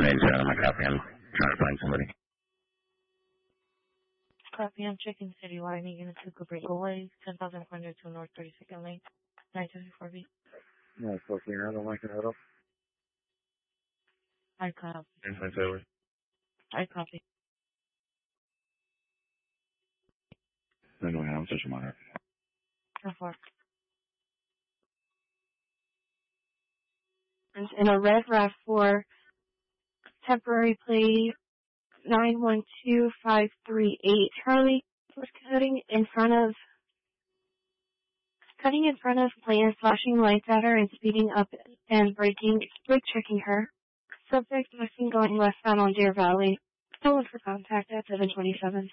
880, I'm a copy. I'm trying to find somebody. Copy, I'm checking citywide. Unit 2 Cooper Way, 10,402 North 32nd Lane, 924B. No, it's okay. I don't like it at all. I copy. Inside server. I copy. Anyway, I'm such a monitor. So far. In a red RAV4, temporary plate 912538. Charlie was cutting in front of Lance, flashing lights at her and speeding up and brake checking her. Subject was seen going westbound on Deer Valley. Still look for contact at 727.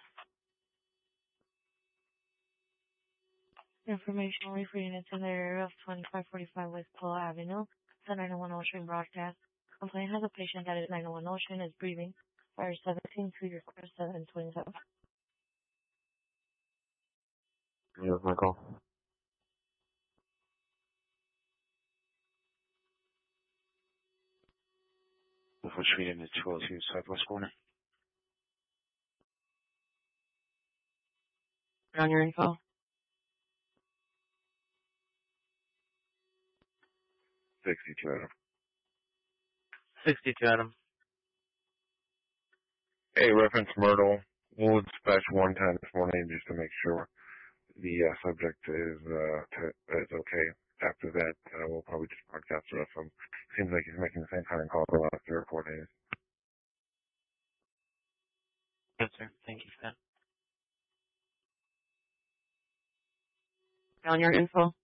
Information only for units in the area of 2545 West Polo Avenue, the 901 Ocean broadcast. Complaint has a patient that is 901 Ocean is breathing. Fire 17 to your request 727. Yeah, that's my call. Wolfwood Street in the 202 Southwest corner. On your info. 62, Adam. 62, Adam. Hey, reference Myrtle. We'll dispatch one time this morning just to make sure the subject is okay. After that, we'll probably just broadcast the rest of them. Seems like he's making the same kind of call for the last 3 or 4 days. Good, sir. Thank you for that. On your info.